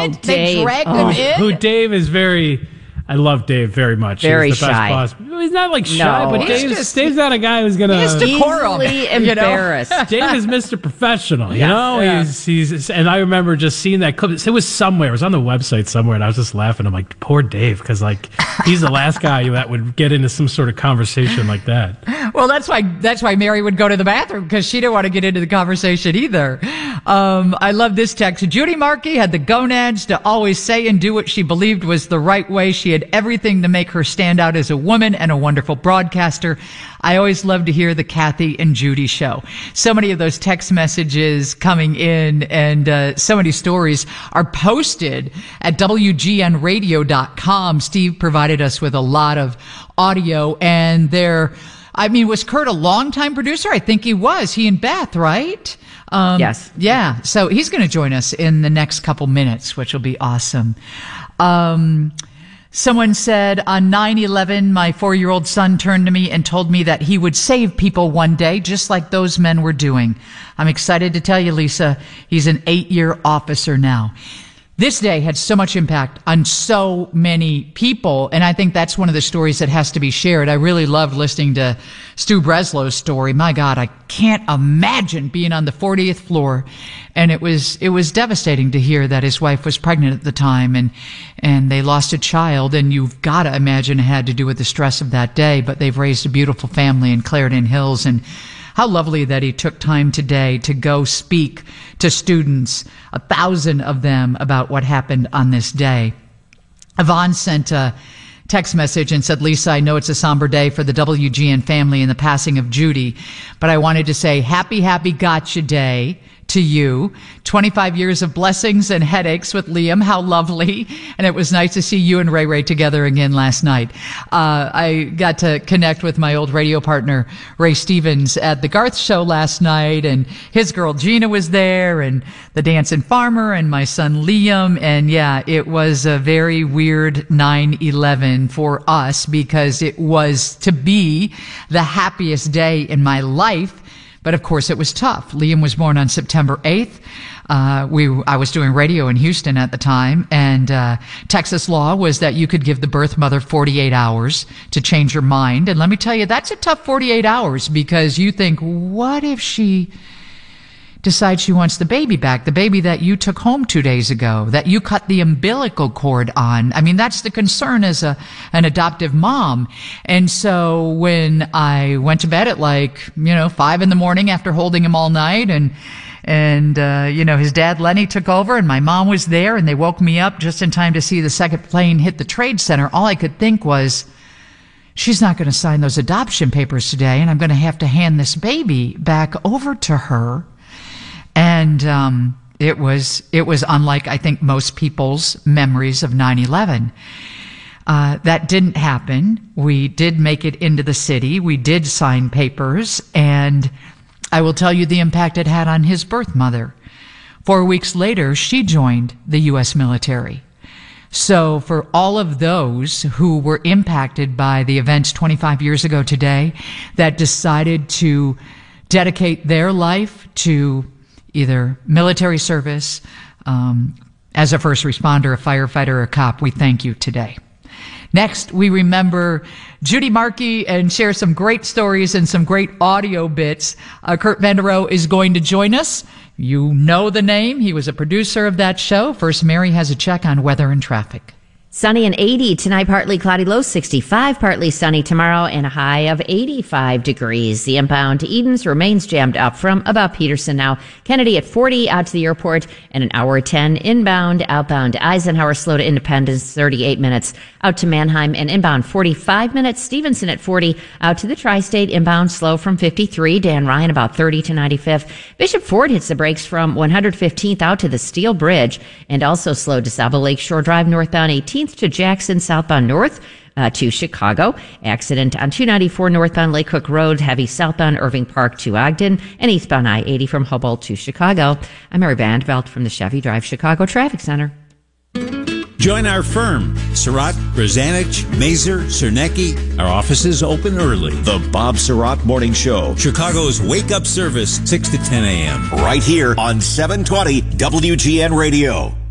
it. They dragged him in. Who Dave is very... I love Dave very much. Very he's the shy. Best boss. He's not like shy, but Dave's not a guy who's gonna easily embarrassed. Dave is Mr. Professional, you know. Yeah. He's and I remember just seeing that clip. It was somewhere. It was on the website somewhere, and I was just laughing. I'm like, poor Dave, because like he's the last guy that would get into some sort of conversation like that. Well, that's why Mary would go to the bathroom, because she didn't want to get into the conversation either. I love this text. Judy Markey had the gonads to always say and do what she believed was the right way. She had everything to make her stand out as a woman and a wonderful broadcaster. I always love to hear the Kathy and Judy show. So many of those text messages coming in, and so many stories are posted at WGNradio.com. Steve provided us with a lot of audio, and was Kurt a longtime producer? I think he was. He and Beth, right? Yes. Yeah. So he's going to join us in the next couple minutes, which will be awesome. Someone said on 9/11, my 4-year-old son turned to me and told me that he would save people one day, just like those men were doing. I'm excited to tell you, Lisa, he's an 8-year officer now. This day had so much impact on so many people, and I think that's one of the stories that has to be shared. I really loved listening to Stu Breslow's story. My God, I can't imagine being on the 40th floor, and it was devastating to hear that his wife was pregnant at the time, and they lost a child, and you've got to imagine it had to do with the stress of that day, but they've raised a beautiful family in Clarendon Hills, and how lovely that he took time today to go speak to students, 1,000 of them, about what happened on this day. Yvonne sent a text message and said, Lisa, I know it's a somber day for the WGN family and the passing of Judy, but I wanted to say happy gotcha day to you. 25 years of blessings and headaches with Liam. How lovely. And it was nice to see you and Ray Ray together again last night. I got to connect with my old radio partner, Ray Stevens, at the Garth show last night, and his girl Gina was there, and the Dancing Farmer, and my son Liam. And yeah, it was a very weird 9/11 for us, because it was to be the happiest day in my life. But of course, it was tough. Liam was born on September 8th. I was doing radio in Houston at the time, and Texas law was that you could give the birth mother 48 hours to change her mind. And let me tell you, that's a tough 48 hours, because you think, what if she decides she wants the baby back, the baby that you took home 2 days ago, that you cut the umbilical cord on? I mean, that's the concern as an adoptive mom. And so when I went to bed at 5 in the morning after holding him all night, and his dad Lenny took over, and my mom was there, and they woke me up just in time to see the second plane hit the Trade Center, all I could think was, she's not going to sign those adoption papers today, and I'm going to have to hand this baby back over to her. And it was unlike, I think, most people's memories of 9/11. That didn't happen. We did make it into the city. We did sign papers, and I will tell you the impact it had on his birth mother. 4 weeks later, she joined the U.S. military. So for all of those who were impacted by the events 25 years ago today, that decided to dedicate their life to either military service, as a first responder, a firefighter, or a cop, we thank you today. Next, we remember Judy Markey and share some great stories and some great audio bits. Kurt Vanderoe is going to join us. You know the name. He was a producer of that show. First, Mary has a check on weather and traffic. Sunny and 80 tonight, partly cloudy, low 65, partly sunny tomorrow, and a high of 85 degrees. The inbound to Edens remains jammed up from about Peterson now. Kennedy at 40 out to the airport, and an hour 10 inbound, outbound Eisenhower slow to Independence, 38 minutes out to Mannheim, and inbound 45 minutes. Stevenson at 40 out to the Tri-State, inbound slow from 53. Dan Ryan about 30 to 95th. Bishop Ford hits the brakes from 115th out to the Steel Bridge, and also slow to Savo Lakeshore Drive northbound 18th to Jackson, southbound north to Chicago. Accident on 294 northbound Lake Cook Road, heavy southbound Irving Park to Ogden, and eastbound I-80 from Humboldt to Chicago. I'm Mary Vandeveld from the Chevy Drive Chicago Traffic Center. Join our firm, Surratt, Brzanich, Mazer, Cernecki. Our offices open early. The Bob Surratt Morning Show. Chicago's wake-up service, 6 to 10 a.m. Right here on 720 WGN Radio.